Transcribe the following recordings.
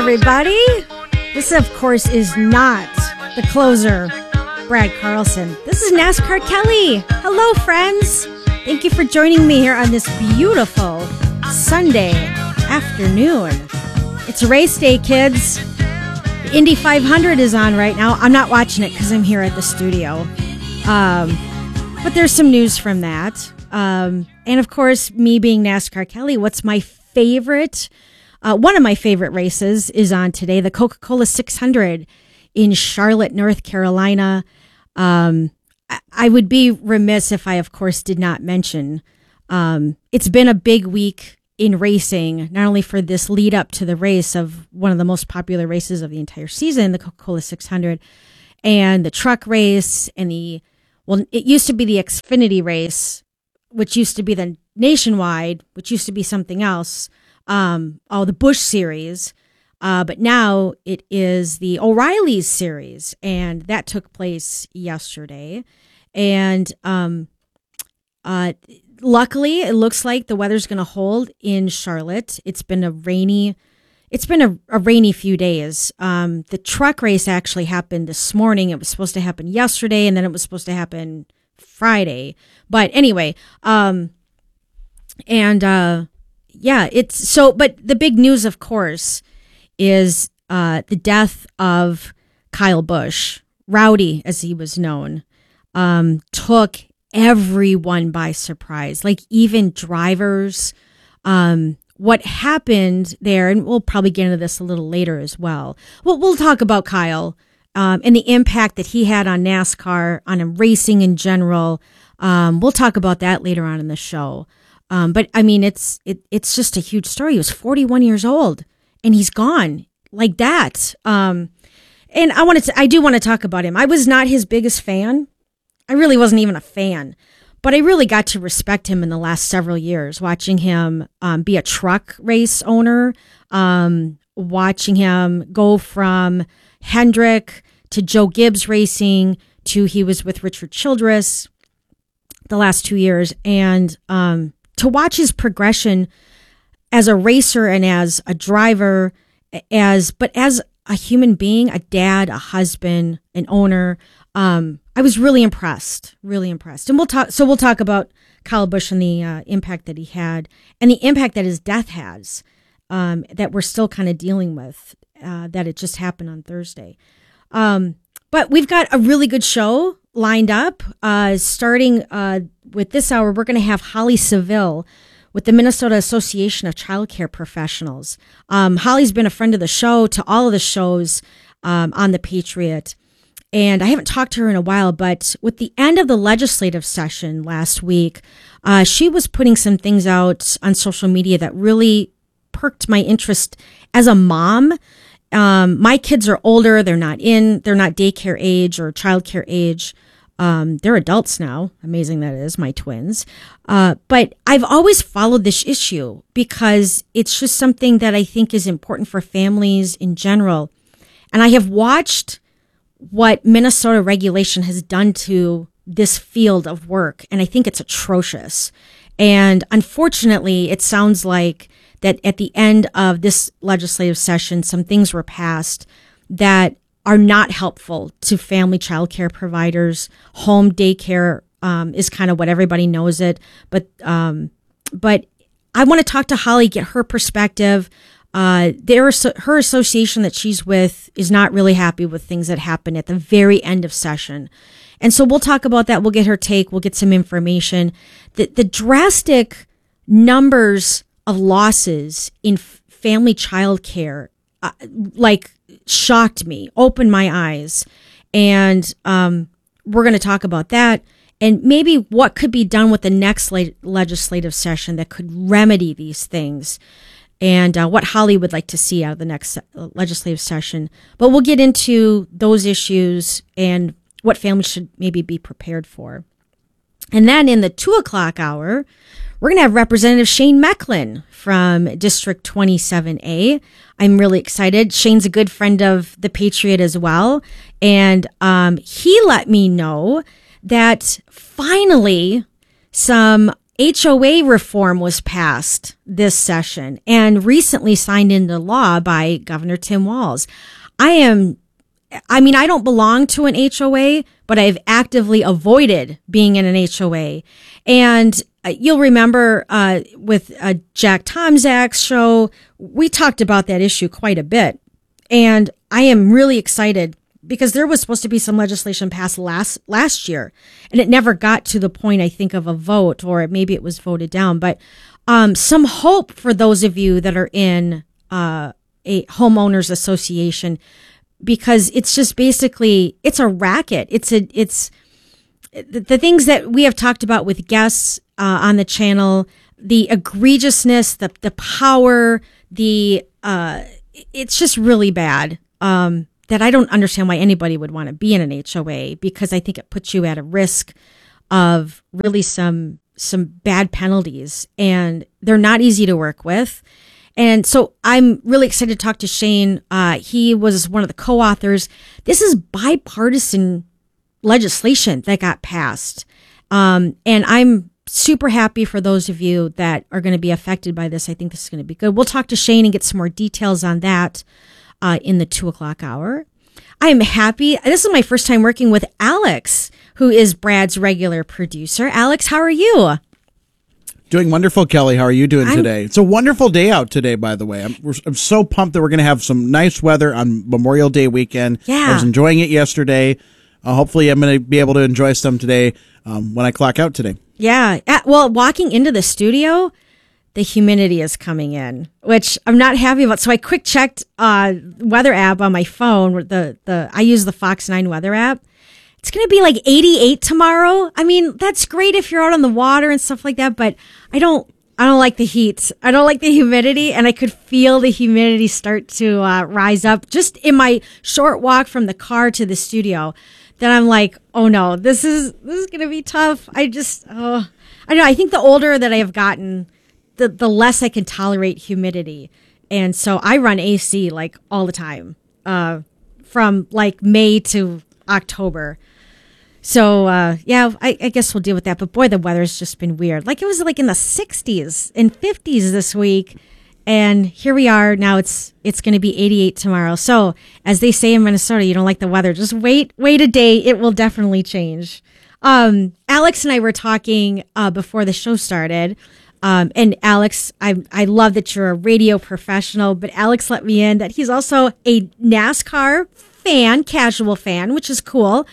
everybody. This, of course, is not the closer, Brad Carlson. This is NASCAR Kelly. Hello, friends. Thank you for joining me here on this beautiful Sunday afternoon. It's race day, kids. The Indy 500 is on right now. I'm not watching it because I'm here at the studio. But there's some news from that. And, of course, me being NASCAR Kelly, what's my favorite? One of my favorite races is on today, the Coca-Cola 600 in Charlotte, North Carolina. I would be remiss if I, of course, did not mention it's been a big week in racing, not only for this lead up to the race of one of the most popular races of the entire season, the Coca-Cola 600, and the truck race, and it used to be the Xfinity race, which used to be the Nationwide, which used to be something else. The Busch Series, but now it is the O'Reilly's Series, and that took place yesterday. And luckily, it looks like the weather's going to hold in Charlotte. It's been a rainy few days. The truck race actually happened this morning. It was supposed to happen yesterday, and then it was supposed to happen Friday. But anyway, but the big news, of course, is the death of Kyle Busch. Rowdy, as he was known, took everyone by surprise, like even drivers. What happened there, and we'll probably get into this a little later as well. We'll talk about Kyle and the impact that he had on NASCAR, on racing in general. We'll talk about that later on in the show. But I mean, it's just a huge story. He was 41 years old and he's gone like that. And I do want to talk about him. I was not his biggest fan. I really wasn't even a fan, but I really got to respect him in the last several years, watching him, be a truck race owner, watching him go from Hendrick to Joe Gibbs Racing to he was with Richard Childress the last 2 years. And, to watch his progression as a racer and as a driver, as a human being, a dad, a husband, an owner, I was really impressed. And we'll talk about Kyle Busch and the impact that he had and the impact that his death has, that we're still kind of dealing with, that it just happened on Thursday. But we've got a really good show lined up. Starting with this hour, we're going to have Holly Seville with the Minnesota Association of Child Care Professionals. Holly's been a friend of the show, to all of the shows on The Patriot. And I haven't talked to her in a while, but with the end of the legislative session last week, she was putting some things out on social media that really perked my interest as a mom. My kids are older. They're not daycare age or childcare age. They're adults now. Amazing that is, my twins. But I've always followed this issue because it's just something that I think is important for families in general. And I have watched what Minnesota regulation has done to this field of work, and I think it's atrocious. And unfortunately, it sounds like that at the end of this legislative session, some things were passed that are not helpful to family child care providers. Home daycare is kind of what everybody knows it. But I want to talk to Holly, get her perspective. Her association that she's with is not really happy with things that happened at the very end of session. And so we'll talk about that. We'll get her take. We'll get some information. The drastic numbers of losses in family child care, shocked me, opened my eyes. And we're going to talk about that and maybe what could be done with the next legislative session that could remedy these things, and what Holly would like to see out of the next legislative session. But we'll get into those issues and what families should maybe be prepared for. And then in the 2:00 hour, we're going to have Representative Shane Mecklin from District 27A. I'm really excited. Shane's a good friend of The Patriot as well. And he let me know that finally some HOA reform was passed this session and recently signed into law by Governor Tim Walz. I don't belong to an HOA, but I've actively avoided being in an HOA. And you'll remember with Jack Tomczak's show, we talked about that issue quite a bit. And I am really excited because there was supposed to be some legislation passed last year, and it never got to the point, I think, of a vote, or maybe it was voted down. But some hope for those of you that are in a homeowners association, because it's just basically, it's a racket. It's the things that we have talked about with guests on the channel, the egregiousness, the power, it's just really bad. That I don't understand why anybody would want to be in an HOA, because I think it puts you at a risk of really some bad penalties, and they're not easy to work with. And so I'm really excited to talk to Shane. He was one of the co-authors. This is bipartisan legislation that got passed. And I'm super happy for those of you that are going to be affected by this. I think this is going to be good. We'll talk to Shane and get some more details on that in the 2:00 hour. I am happy. This is my first time working with Alex, who is Brad's regular producer. Alex, how are you? Doing wonderful, Kelly. How are you doing today? It's a wonderful day out today, by the way. I'm so pumped that we're going to have some nice weather on Memorial Day weekend. Yeah. I was enjoying it yesterday. Hopefully, I'm going to be able to enjoy some today when I clock out today. Yeah. Well, walking into the studio, the humidity is coming in, which I'm not happy about. So I quick checked weather app on my phone. I use the Fox 9 weather app. It's going to be like 88 tomorrow. I mean, that's great if you're out on the water and stuff like that, but I don't like the heat. I don't like the humidity, and I could feel the humidity start to rise up just in my short walk from the car to the studio. Then I'm like, oh no, this is going to be tough. I don't know. I think the older that I have gotten, the less I can tolerate humidity. And so I run AC like all the time, from like May to October. So, I guess we'll deal with that. But boy, the weather's just been weird. Like it was like in the 60s and 50s this week. And here we are now. It's going to be 88 tomorrow. So as they say in Minnesota, you don't like the weather, just wait a day. It will definitely change. Alex and I were talking, before the show started. And Alex, I love that you're a radio professional, but Alex let me in that he's also a NASCAR fan, casual fan, which is cool.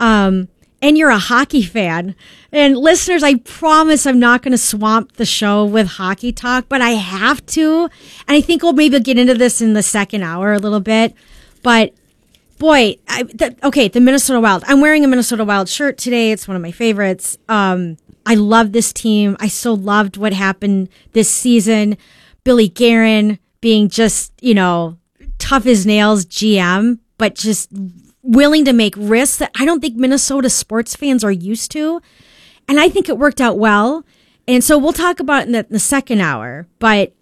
And you're a hockey fan. And listeners, I promise I'm not going to swamp the show with hockey talk, but I have to. And I think we'll maybe get into this in the second hour a little bit. But boy, the Minnesota Wild. I'm wearing a Minnesota Wild shirt today. It's one of my favorites. I love this team. I so loved what happened this season. Billy Guerin being just, tough as nails GM, but just willing to make risks that I don't think Minnesota sports fans are used to. And I think it worked out well. And so we'll talk about it in the second hour. But,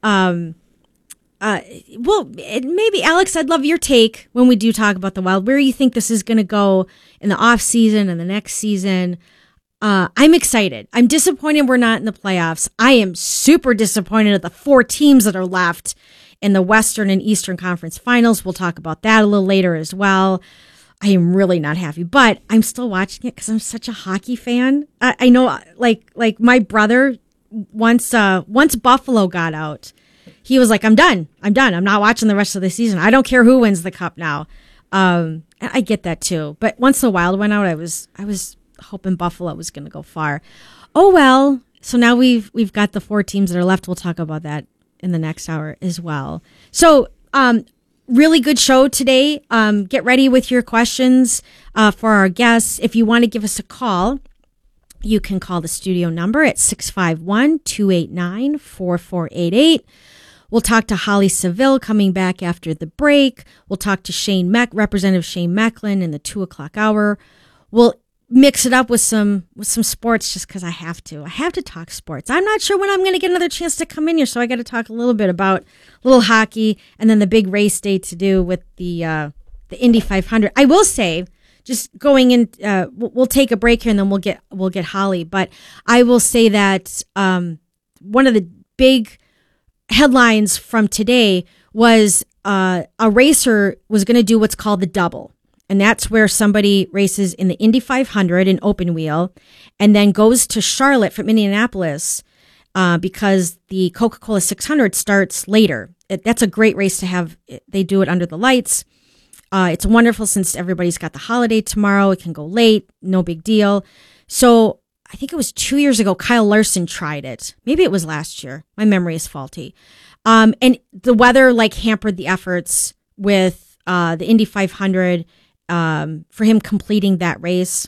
maybe, Alex, I'd love your take when we do talk about the Wild, where you think this is going to go in the off season and the next season. I'm excited. I'm disappointed we're not in the playoffs. I am super disappointed at the 4 teams that are left in the Western and Eastern Conference Finals. We'll talk about that a little later as well. I am really not happy, but I'm still watching it because I'm such a hockey fan. I know, like my brother, once Buffalo got out, he was like, I'm done. I'm not watching the rest of the season. I don't care who wins the cup now. I get that too. But once the Wild went out, I was hoping Buffalo was going to go far. Oh, well. So now we've got the 4 teams that are left. We'll talk about that in the next hour as well. So, really good show today. Get ready with your questions for our guests. If you want to give us a call, you can call the studio number at 651-289-4488. We'll talk to Holly Seville coming back after the break. We'll talk to Representative Shane Mecklin in the 2:00 hour. We'll mix it up with some sports just because I have to. I have to talk sports. I'm not sure when I'm going to get another chance to come in here, so I got to talk a little bit about little hockey and then the big race day to do with the Indy 500. I will say, just going in, we'll take a break here and then we'll get Holly. But I will say that one of the big headlines from today was a racer was going to do what's called the double. And that's where somebody races in the Indy 500 in open wheel and then goes to Charlotte from Indianapolis because the Coca-Cola 600 starts later. That's a great race to have. They do it under the lights. It's wonderful since everybody's got the holiday tomorrow. It can go late. No big deal. So I think it was 2 years ago, Kyle Larson tried it. Maybe it was last year. My memory is faulty. And the weather hampered the efforts with the Indy 500 for him completing that race.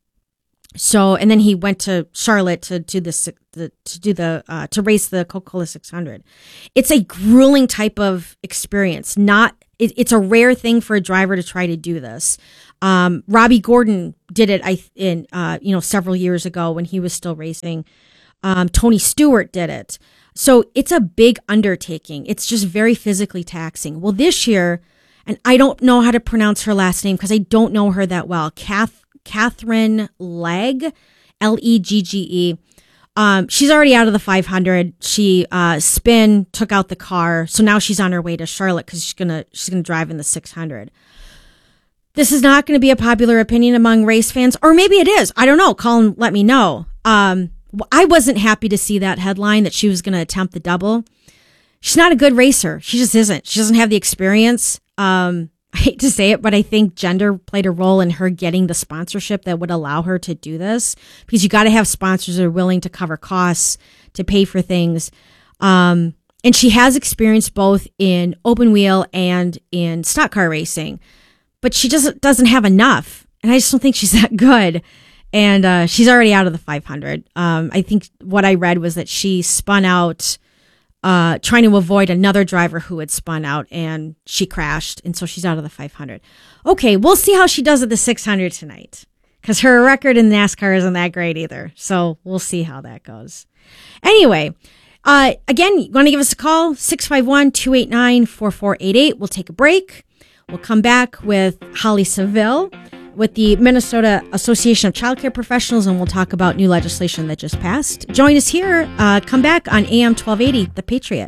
So, and then he went to Charlotte to race the Coca-Cola 600. It's a grueling type of experience. It's a rare thing for a driver to try to do this. Robbie Gordon did it, several years ago when he was still racing. Tony Stewart did it. So it's a big undertaking. It's just very physically taxing. Well, this year, and I don't know how to pronounce her last name because I don't know her that well. Catherine Legge, Legge. She's already out of the 500. She took out the car, so now she's on her way to Charlotte because she's gonna drive in the 600. This is not going to be a popular opinion among race fans, or maybe it is. I don't know. Call and let me know. I wasn't happy to see that headline that she was going to attempt the double. She's not a good racer. She just isn't. She doesn't have the experience. I hate to say it, but I think gender played a role in her getting the sponsorship that would allow her to do this, because you got to have sponsors that are willing to cover costs, to pay for things. And she has experience both in open wheel and in stock car racing, but she doesn't have enough. And I just don't think she's that good. And she's already out of the 500. I think what I read was that she spun out trying to avoid another driver who had spun out, and she crashed, and so she's out of the 500. Okay, we'll see how she does at the 600 tonight, because her record in NASCAR isn't that great either, so we'll see how that goes. Anyway, again, you want to give us a call, 651-289-4488. We'll take a break. We'll come back with Holly Seville with the Minnesota Association of Childcare Professionals, and we'll talk about new legislation that just passed. Join us here. Come back on AM 1280, The Patriot.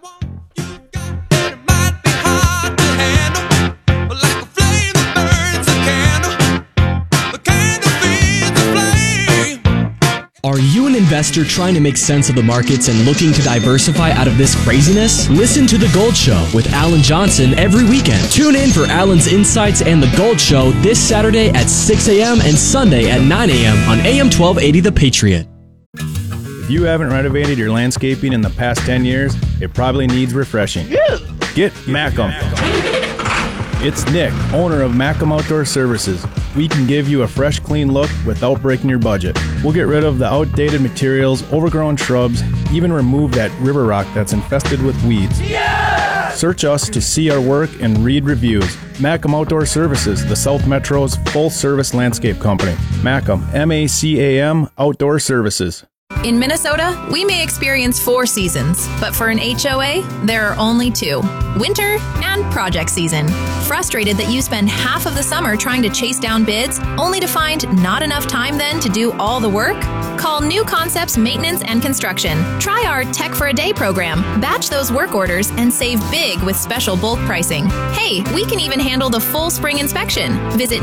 Are you an investor trying to make sense of the markets and looking to diversify out of this craziness? Listen to The Gold Show with Alan Johnson every weekend. Tune in for Alan's insights and The Gold Show this Saturday at 6 a.m. and Sunday at 9 a.m. on AM 1280 The Patriot. If you haven't renovated your landscaping in the past 10 years, it probably needs refreshing. Get Mackem. It's Nick, owner of Mackem Outdoor Services. We can give you a fresh, clean look without breaking your budget. We'll get rid of the outdated materials, overgrown shrubs, even remove that river rock that's infested with weeds. Yeah! Search us to see our work and read reviews. Mackem Outdoor Services, the South Metro's full-service landscape company. Mackem, M-A-C-A-M, Outdoor Services. In Minnesota, we may experience 4 seasons, but for an HOA, there are only 2. Winter and project season. Frustrated that you spend half of the summer trying to chase down bids, only to find not enough time then to do all the work? Call New Concepts Maintenance and Construction. Try our Tech for a Day program. Batch those work orders and save big with special bulk pricing. Hey, we can even handle the full spring inspection. Visit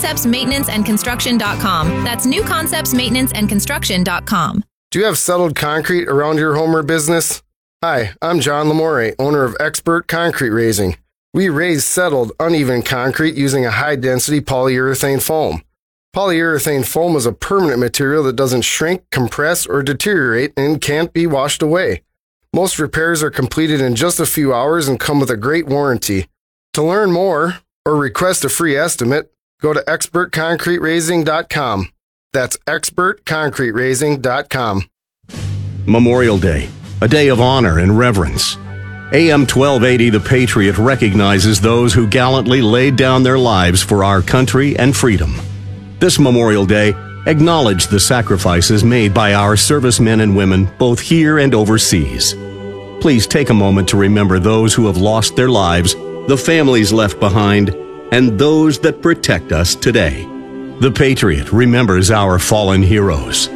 newconceptsmaintenanceandconstruction.com. That's newconceptsmaintenanceandconstruction.com. Do you have settled concrete around your home or business? Hi, I'm John Lamore, owner of Expert Concrete Raising. We raise settled, uneven concrete using a high-density polyurethane foam. Polyurethane foam is a permanent material that doesn't shrink, compress, or deteriorate and can't be washed away. Most repairs are completed in just a few hours and come with a great warranty. To learn more or request a free estimate, go to expertconcreteracing.com. That's expertconcreteracing.com. Memorial Day, a day of honor and reverence. AM 1280 The Patriot recognizes those who gallantly laid down their lives for our country and freedom. This Memorial Day, acknowledge the sacrifices made by our servicemen and women both here and overseas. Please take a moment to remember those who have lost their lives, the families left behind, and those that protect us today. The Patriot remembers our fallen heroes.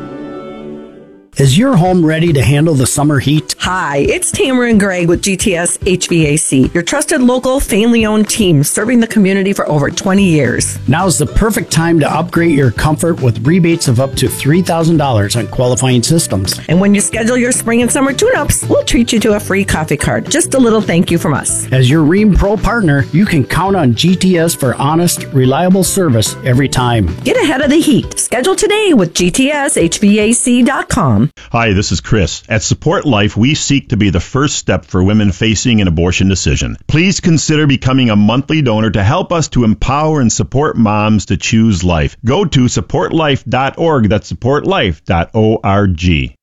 Is your home ready to handle the summer heat? Hi, it's Tamara and Greg with GTS HVAC, your trusted local family-owned team serving the community for over 20 years. Now's the perfect time to upgrade your comfort with rebates of up to $3,000 on qualifying systems. And when you schedule your spring and summer tune-ups, we'll treat you to a free coffee card. Just a little thank you from us. As your Rheem Pro partner, you can count on GTS for honest, reliable service every time. Get ahead of the heat. Schedule today with GTSHVAC.com. Hi, this is Chris. At Support Life, we seek to be the first step for women facing an abortion decision. Please consider becoming a monthly donor to help us to empower and support moms to choose life. Go to supportlife.org. That's supportlife.org.